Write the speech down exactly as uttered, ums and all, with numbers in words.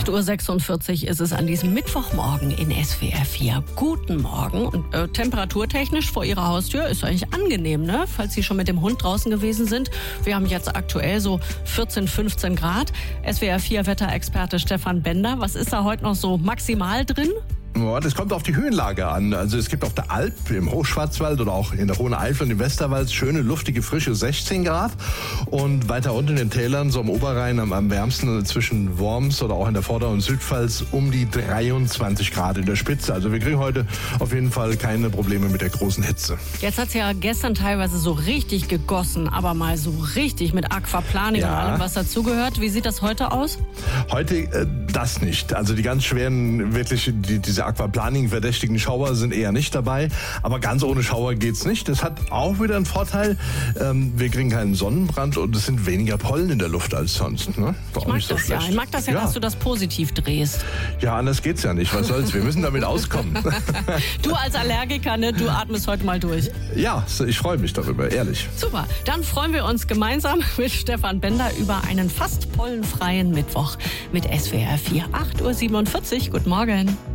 acht Uhr sechsundvierzig ist es an diesem Mittwochmorgen in S W R vier. Guten Morgen. Und äh, temperaturtechnisch vor Ihrer Haustür ist eigentlich angenehm, ne? Falls Sie schon mit dem Hund draußen gewesen sind. Wir haben jetzt aktuell so vierzehn, fünfzehn Grad. S W R vier Wetterexperte Stefan Bender. Was ist da heute noch so maximal drin? Ja, das kommt auf die Höhenlage an. Also es gibt auf der Alp, im Hochschwarzwald oder auch in der Hohen Eifel und im Westerwald schöne, luftige, frische sechzehn Grad. Und weiter unten in den Tälern, so am Oberrhein, am, am wärmsten zwischen Worms oder auch in der Vorder- und Südpfalz um die dreiundzwanzig Grad in der Spitze. Also wir kriegen heute auf jeden Fall keine Probleme mit der großen Hitze. Jetzt hat es ja gestern teilweise so richtig gegossen, aber mal so richtig mit Aquaplaning Ja. und allem, was dazugehört. Wie sieht das heute aus? Heute äh, das nicht. Also die ganz schweren, wirklich die, diese Aquaplaning-verdächtigen Schauer sind eher nicht dabei. Aber ganz ohne Schauer geht's nicht. Das hat auch wieder einen Vorteil. Ähm, wir kriegen keinen Sonnenbrand und es sind weniger Pollen in der Luft als sonst. Ne? Ich mag das ja. Ich mag das ja, dass du das positiv drehst. Ja, anders geht's ja nicht. Was soll's? Wir müssen damit auskommen. Du als Allergiker, ne, du atmest heute mal durch. Ja, ich freue mich darüber, ehrlich. Super, dann freuen wir uns gemeinsam mit Stefan Bender über einen fast pollenfreien Mittwoch mit S W R vier. acht Uhr siebenundvierzig. Guten Morgen.